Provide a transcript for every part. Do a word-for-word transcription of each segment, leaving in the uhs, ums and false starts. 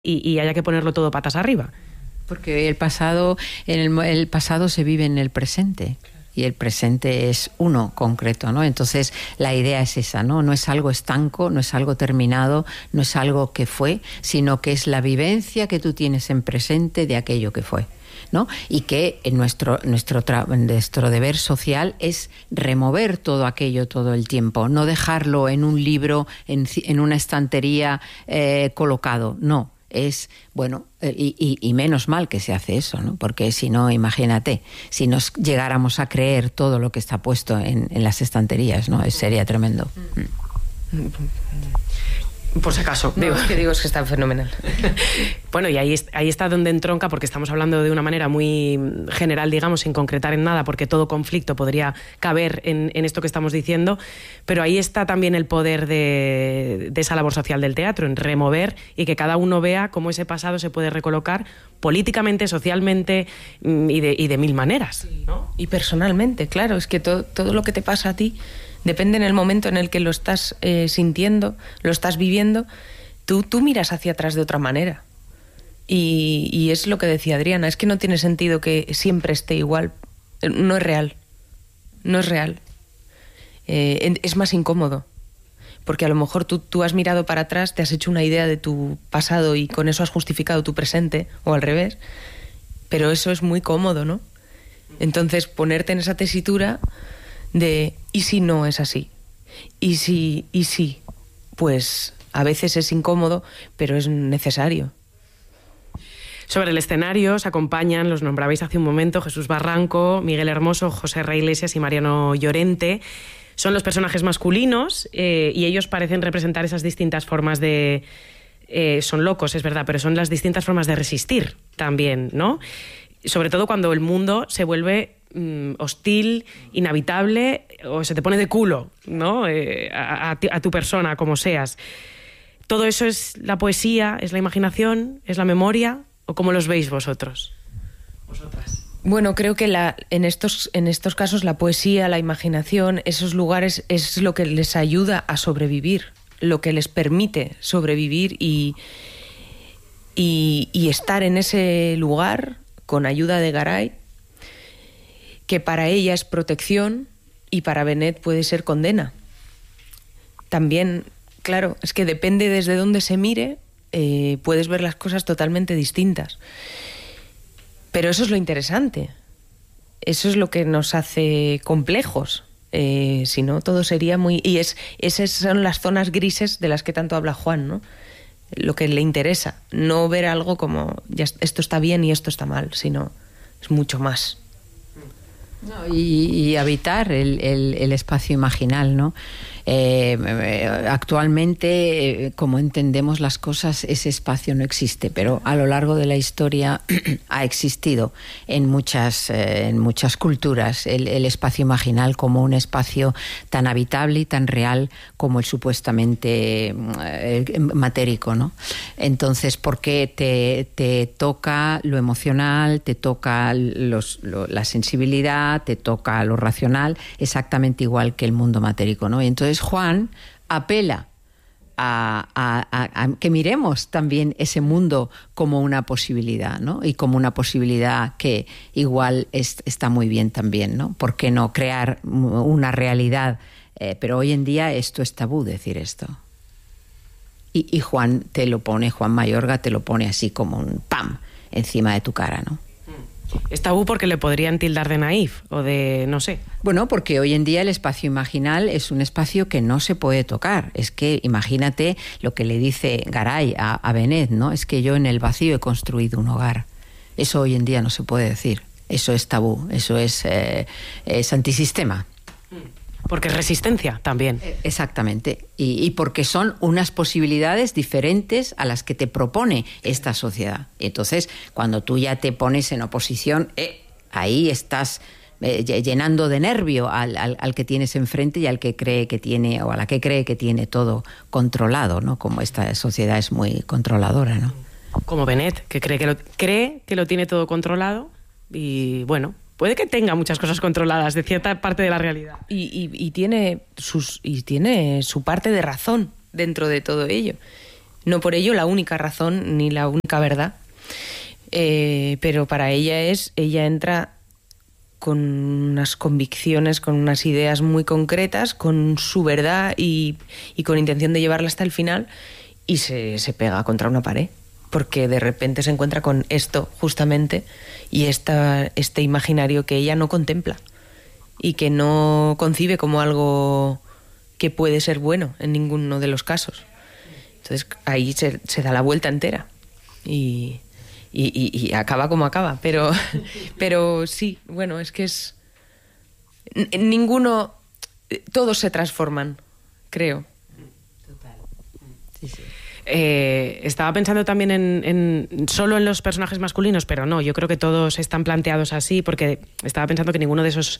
y, y haya que ponerlo todo patas arriba. Porque el pasado, en el, el pasado se vive en el presente. Y el presente es uno concreto, ¿no? Entonces la idea es esa, ¿no? No es algo estanco, no es algo terminado, no es algo que fue, sino que es la vivencia que tú tienes en presente de aquello que fue, ¿no? Y que en nuestro, nuestro, tra- nuestro deber social es remover todo aquello todo el tiempo, no dejarlo en un libro, en, en una estantería eh, colocado, no. Es, bueno, y, y, y menos mal que se hace eso, ¿no? Porque si no, imagínate, si nos llegáramos a creer todo lo que está puesto en, en las estanterías, ¿no? Sería tremendo. Por si acaso. No, digo. es que digo, es que está fenomenal. Bueno, y ahí, ahí está donde entronca, porque estamos hablando de una manera muy general, digamos, sin concretar en nada, porque todo conflicto podría caber en, en esto que estamos diciendo, pero ahí está también el poder de, de esa labor social del teatro, en remover y que cada uno vea cómo ese pasado se puede recolocar políticamente, socialmente y de, y de mil maneras, ¿no? Y personalmente, claro, es que todo, todo lo que te pasa a ti depende en el momento en el que lo estás eh, sintiendo, lo estás viviendo, tú, tú miras hacia atrás de otra manera. Y, y es lo que decía Adriana, es que no tiene sentido que siempre esté igual. No es real. No es real. Eh, es más incómodo. Porque a lo mejor tú, tú has mirado para atrás, te has hecho una idea de tu pasado y con eso has justificado tu presente, o al revés. Pero eso es muy cómodo, ¿no? Entonces, ponerte en esa tesitura de ¿y si no es así? ¿Y si, y si? Pues a veces es incómodo, pero es necesario. Sobre el escenario os acompañan, los nombrabais hace un momento, Jesús Barranco, Miguel Hermoso, José Rey Iglesias y Mariano Llorente. Son los personajes masculinos eh, y ellos parecen representar esas distintas formas de... Eh, son locos, es verdad, pero son las distintas formas de resistir también, ¿no? Sobre todo cuando el mundo se vuelve mm, hostil, inhabitable, o se te pone de culo, ¿no? Eh, a, a, a tu persona, como seas. ¿Todo eso es la poesía, es la imaginación, es la memoria? ¿O cómo los veis vosotros? Vosotras. Bueno, creo que la, en, estos, en estos casos la poesía, la imaginación, esos lugares es lo que les ayuda a sobrevivir, lo que les permite sobrevivir y, y, y estar en ese lugar con ayuda de Garay, que para ella es protección y para Benet puede ser condena. También, claro, es que depende desde dónde se mire, eh, puedes ver las cosas totalmente distintas. Pero eso es lo interesante. Eso es lo que nos hace complejos. Eh, si no, todo sería muy... Y es, esas son las zonas grises de las que tanto habla Juan, ¿no? Lo que le interesa. No ver algo como ya esto está bien y esto está mal, sino es mucho más. No, y, y habitar el, el, el espacio imaginal, ¿no? Eh, actualmente, eh, como entendemos las cosas, ese espacio no existe, pero a lo largo de la historia ha existido en muchas, eh, en muchas culturas el, el espacio imaginal como un espacio tan habitable y tan real como el supuestamente eh, matérico, ¿no? Entonces, porque te, te toca lo emocional, te toca los, lo, la sensibilidad, te toca lo racional, exactamente igual que el mundo matérico, ¿no? Y entonces Juan apela a, a, a, a que miremos también ese mundo como una posibilidad, ¿no? Y como una posibilidad que igual es, está muy bien también, ¿no? ¿Por qué no crear una realidad? Eh, pero hoy en día esto es tabú, decir esto. Y, y Juan te lo pone, Juan Mayorga te lo pone así como un pam encima de tu cara, ¿no? Es tabú porque le podrían tildar de naif o de no sé. Bueno, porque hoy en día el espacio imaginal es un espacio que no se puede tocar. Es que imagínate lo que le dice Garay a, a Benet, ¿no? Es que yo en el vacío he construido un hogar. Eso hoy en día no se puede decir. Eso es tabú, eso es, eh, es antisistema. Porque es resistencia también. Exactamente. Y, y porque son unas posibilidades diferentes a las que te propone esta sociedad. Entonces, cuando tú ya te pones en oposición, eh, ahí estás eh, llenando de nervio al, al, al que tienes enfrente y al que cree que tiene, o a la que cree que tiene todo controlado, ¿no? Como esta sociedad es muy controladora, ¿no? Como Benet, que cree que lo, cree que lo tiene todo controlado y, bueno, puede que tenga muchas cosas controladas de cierta parte de la realidad. Y, y, y, tiene, sus, y tiene su parte de razón dentro de todo ello. No por ello la única razón ni la única verdad, eh, pero para ella es, ella entra con unas convicciones, con unas ideas muy concretas, con su verdad y, y con intención de llevarla hasta el final, y se, se pega contra una pared, porque de repente se encuentra con esto justamente y esta, este imaginario que ella no contempla y que no concibe como algo que puede ser bueno en ninguno de los casos. Entonces ahí se, se da la vuelta entera y, y, y, y acaba como acaba. Pero, pero sí, bueno, es que es... Ninguno... Todos se transforman, creo. Total. Sí, sí. Eh, estaba pensando también en, en solo en los personajes masculinos, pero no, yo creo que todos están planteados así, porque estaba pensando que ninguno de esos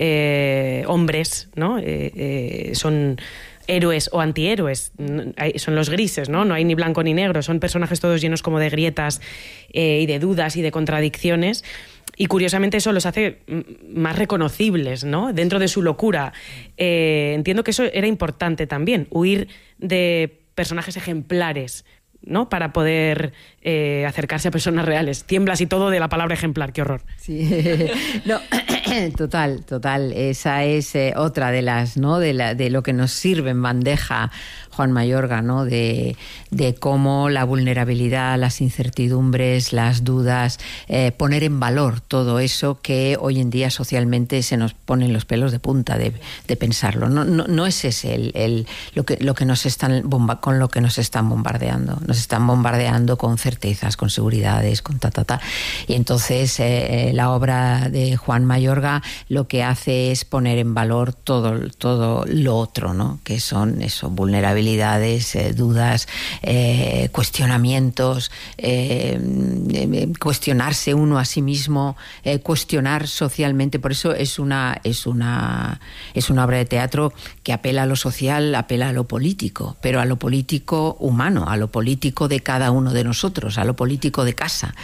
eh, hombres, ¿no? Eh, eh, son héroes o antihéroes, son los grises, ¿no? No hay ni blanco ni negro, son personajes todos llenos como de grietas eh, y de dudas y de contradicciones. Y curiosamente eso los hace más reconocibles, ¿no? Dentro de su locura. Eh, entiendo que eso era importante también, huir de personajes ejemplares, ¿no? Para poder eh, acercarse a personas reales. Tiemblas y todo de la palabra ejemplar, qué horror. Sí, no, total, total. Esa es eh, otra de las, ¿no? De, la, de lo que nos sirve en bandeja Juan Mayorga, ¿no? De, de cómo la vulnerabilidad, las incertidumbres, las dudas, eh, poner en valor todo eso que hoy en día socialmente se nos ponen los pelos de punta de, de pensarlo. No, no, no es ese el, el, lo que lo que nos están bomba, con lo que nos están bombardeando. Nos están bombardeando con certezas, con seguridades, con ta ta ta. Y entonces eh, la obra de Juan Mayorga lo que hace es poner en valor todo, todo lo otro, ¿no? Que son eso, vulnerabilidades, Eh, dudas, eh, cuestionamientos, eh, eh, cuestionarse uno a sí mismo, eh, cuestionar socialmente. Por eso es una, es una, es una obra de teatro que apela a lo social, apela a lo político, pero a lo político humano, a lo político de cada uno de nosotros, a lo político de casa,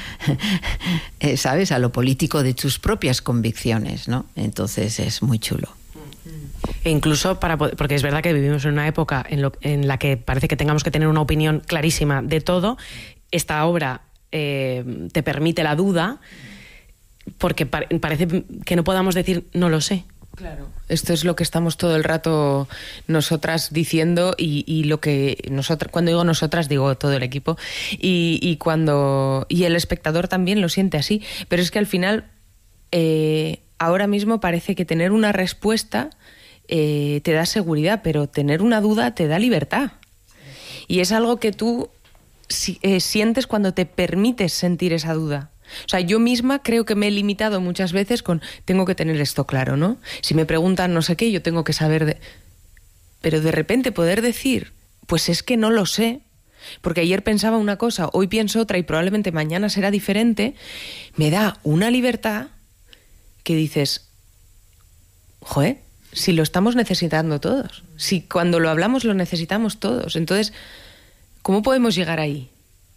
¿sabes? A lo político de tus propias convicciones, ¿no? Entonces es muy chulo. E incluso para poder, porque es verdad que vivimos en una época en, lo, en la que parece que tengamos que tener una opinión clarísima de todo. Esta obra eh, te permite la duda, porque pa- parece que no podamos decir no lo sé. Claro. Esto es lo que estamos todo el rato nosotras diciendo y, y lo que nosotras, cuando digo nosotras digo todo el equipo, y, y cuando y el espectador también lo siente así, pero es que al final eh, ahora mismo parece que tener una respuesta eh, te da seguridad, pero tener una duda te da libertad. Y es algo que tú si, eh, sientes cuando te permites sentir esa duda. O sea, yo misma creo que me he limitado muchas veces con tengo que tener esto claro, ¿no? Si me preguntan no sé qué, yo tengo que saber de... Pero de repente poder decir, pues es que no lo sé, porque ayer pensaba una cosa, hoy pienso otra y probablemente mañana será diferente, me da una libertad que dices, joder, si lo estamos necesitando todos, si cuando lo hablamos lo necesitamos todos, entonces, ¿cómo podemos llegar ahí?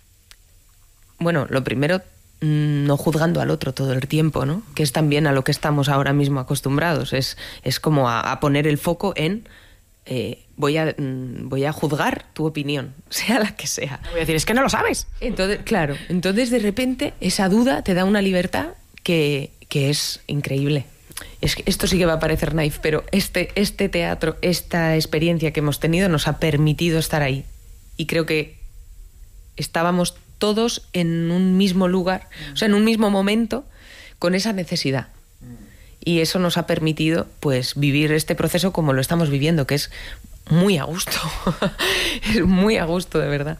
Bueno, lo primero, no juzgando al otro todo el tiempo, ¿no? Que es también a lo que estamos ahora mismo acostumbrados, es, es como a, a poner el foco en eh, voy, a, voy a juzgar tu opinión, sea la que sea. Voy a decir, es que no lo sabes. Entonces, claro, entonces de repente esa duda te da una libertad que, que es increíble. Es que esto sí que va a parecer naif, pero este, este teatro, esta experiencia que hemos tenido nos ha permitido estar ahí. Y creo que estábamos todos en un mismo lugar, o sea, en un mismo momento, con esa necesidad. Y eso nos ha permitido, pues, vivir este proceso como lo estamos viviendo, que es muy a gusto. Es muy a gusto, de verdad.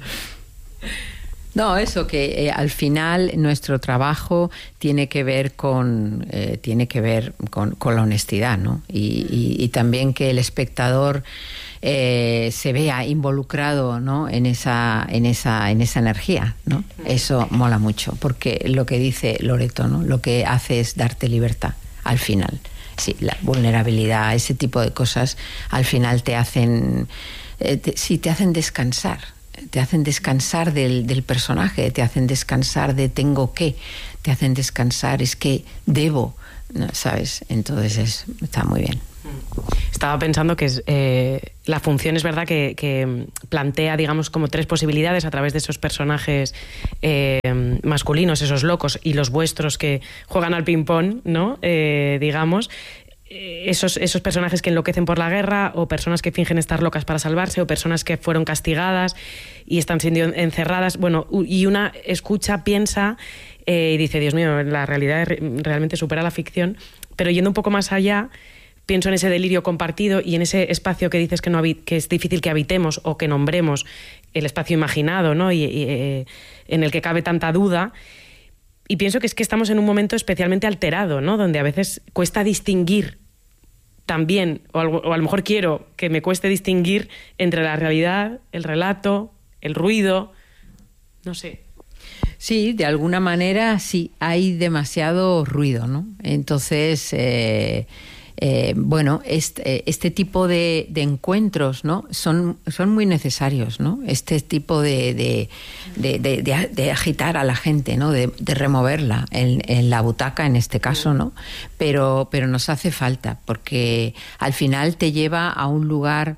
No, eso que eh, al final nuestro trabajo tiene que ver con eh, tiene que ver con, con la honestidad, ¿no? Y, y, y también que el espectador eh, se vea involucrado, ¿no? En esa en esa en esa energía, ¿no? Eso mola mucho, porque lo que dice Loreto, ¿no? Lo que hace es darte libertad al final. Sí, la vulnerabilidad, ese tipo de cosas, al final te hacen eh, te, sí te hacen descansar. Te hacen descansar del, del personaje, te hacen descansar de tengo que, te hacen descansar, es que debo, ¿no? ¿Sabes? Entonces es, está muy bien. Estaba pensando que es, eh, la función es verdad que, que plantea, digamos, como tres posibilidades a través de esos personajes eh, masculinos, esos locos, y los vuestros que juegan al ping-pong, ¿no? Eh, digamos, esos, esos personajes que enloquecen por la guerra, o personas que fingen estar locas para salvarse, o personas que fueron castigadas y están siendo encerradas. Bueno, y una escucha, piensa eh, y dice, Dios mío, la realidad realmente supera la ficción. Pero yendo un poco más allá, pienso en ese delirio compartido y en ese espacio que dices que, no que es difícil que habitemos o que nombremos, el espacio imaginado, ¿no? y, y eh, en el que cabe tanta duda. Y pienso que es que estamos en un momento especialmente alterado, ¿no? Donde a veces cuesta distinguir también, o, algo, o a lo mejor quiero que me cueste distinguir entre la realidad, el relato, el ruido, no sé. Sí, de alguna manera sí, hay demasiado ruido, ¿no? Entonces, eh, eh, bueno, este, este tipo de, de encuentros, ¿no? Son, son muy necesarios, ¿no? Este tipo de, de, de, de, de, de agitar a la gente, ¿no? De, de removerla en, en la butaca, en este caso, ¿no? Pero, pero nos hace falta, porque al final te lleva a un lugar...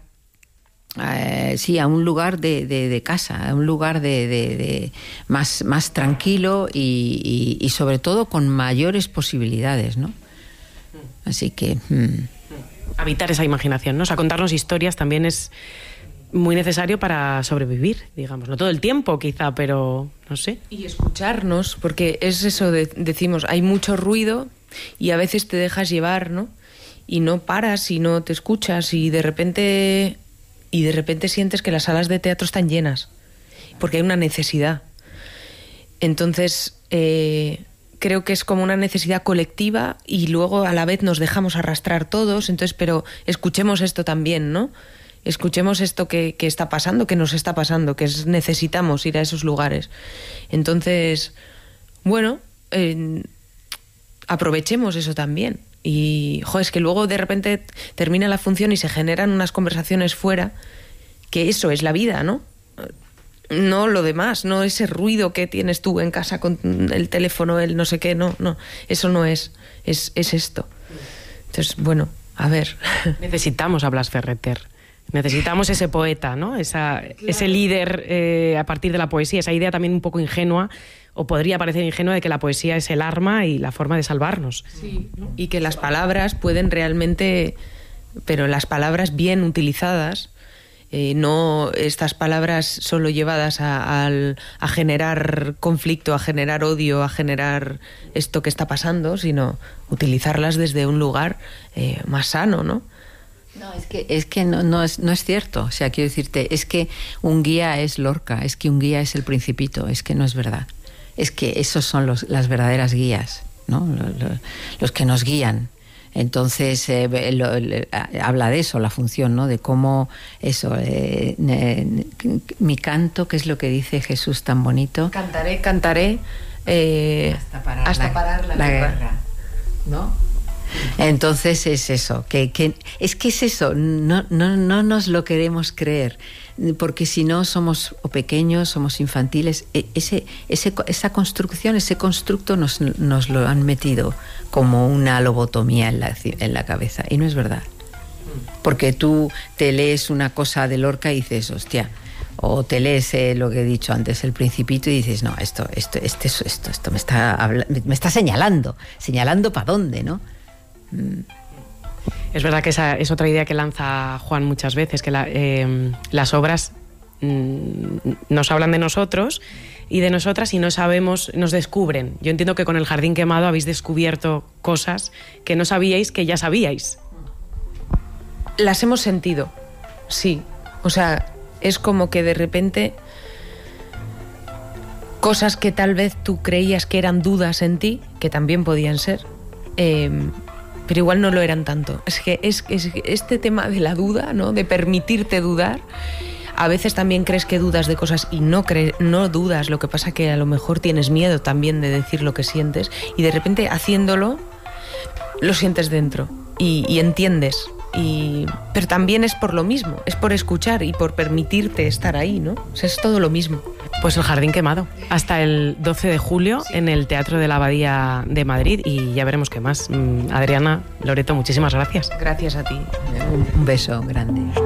Eh, sí, a un lugar de, de, de casa, a un lugar de, de, de más, más tranquilo y, y, y sobre todo con mayores posibilidades, ¿no? Así que... Hmm. Habitar esa imaginación, ¿no? O sea, contarnos historias también es muy necesario para sobrevivir, digamos. No todo el tiempo, quizá, pero no sé. Y escucharnos, porque es eso, de, decimos, hay mucho ruido y a veces te dejas llevar, ¿no? Y no paras y no te escuchas y de repente... Y de repente sientes que las salas de teatro están llenas, porque hay una necesidad. Entonces, eh, creo que es como una necesidad colectiva y luego a la vez nos dejamos arrastrar todos. Entonces, pero escuchemos esto también, ¿no? Escuchemos esto que, que está pasando, que nos está pasando, que es, necesitamos ir a esos lugares. Entonces, bueno, eh, aprovechemos eso también. Y, jo, es que luego de repente termina la función y se generan unas conversaciones fuera, que eso es la vida, ¿no? No lo demás, no ese ruido que tienes tú en casa con el teléfono, el no sé qué, no, no, eso no es, es, es esto. Entonces, bueno, a ver. Necesitamos a Blas Ferreter. Necesitamos ese poeta, ¿no? Esa, claro. Ese líder eh, a partir de la poesía, esa idea también un poco ingenua, o podría parecer ingenua, de que la poesía es el arma y la forma de salvarnos. Sí, ¿no? Y que las palabras pueden realmente, pero las palabras bien utilizadas, eh, no estas palabras solo llevadas a, a, a generar conflicto, a generar odio, a generar esto que está pasando, sino utilizarlas desde un lugar eh, más sano, ¿no? No, es que, es que no, no, es, no es cierto. O sea, quiero decirte, es que un guía es Lorca, es que un guía es El Principito, es que no es verdad. Es que esos son los, las verdaderas guías, ¿no? Los, los, los que nos guían. Entonces, eh, lo, lo, habla de eso, la función, ¿no? De cómo eso, eh, eh, mi canto, que es lo que dice Jesús tan bonito. Cantaré, cantaré eh, hasta parar, hasta la, parar la, la guerra. guerra, ¿no? Entonces es eso, que, que es que es eso, no, no, no nos lo queremos creer, porque si no somos o pequeños, somos infantiles. Ese, ese, esa construcción, ese constructo nos, nos lo han metido como una lobotomía en la, en la cabeza, y no es verdad. Porque tú te lees una cosa de Lorca y dices, hostia, o te lees eh, lo que he dicho antes, El Principito, y dices, no, esto, esto, este, esto, esto me está habla, me está señalando, señalando para dónde, ¿no? Es verdad que esa es otra idea que lanza Juan muchas veces, que la, eh, las obras mm, nos hablan de nosotros y de nosotras y no sabemos, nos descubren. Yo entiendo que con El Jardín Quemado habéis descubierto cosas que no sabíais que ya sabíais. Las hemos sentido, sí. O sea, es como que de repente cosas que tal vez tú creías que eran dudas en ti, que también podían ser, eh, pero igual no lo eran tanto. Es que es, es este tema de la duda, ¿no? De permitirte dudar. A veces también crees que dudas de cosas y no, cre- no dudas. Lo que pasa que a lo mejor tienes miedo también de decir lo que sientes y de repente haciéndolo lo sientes dentro y, y entiendes Y, pero también es por lo mismo, es por escuchar y por permitirte estar ahí, ¿no? O sea, es todo lo mismo. Pues El Jardín Quemado, hasta el doce de julio en el Teatro de la Abadía de Madrid, y ya veremos qué más. Adriana, Loreto, muchísimas gracias. Gracias a ti. Un beso grande.